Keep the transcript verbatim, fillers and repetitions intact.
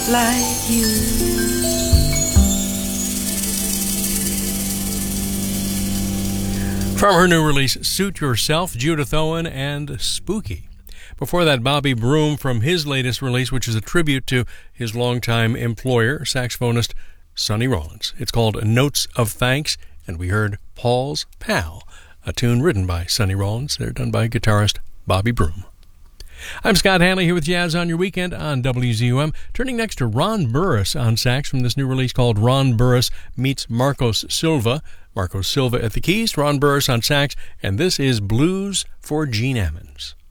like you. From her new release, Suit Yourself, Judith Owen and Spooky. Before that, Bobby Broom from his latest release, which is a tribute to his longtime employer, saxophonist Sonny Rollins. It's called Notes of Thanks, and we heard Paul's Pal, a tune written by Sonny Rollins. They're done by guitarist Bobby Broom. I'm Scott Hanley here with Jazz on Your Weekend on W Z U M. Turning next to Ron Burris on sax from this new release called Ron Burris Meets Marcos Silva. Marcos Silva at the keys, Ron Burris on sax, and this is Blues for Gene Ammons.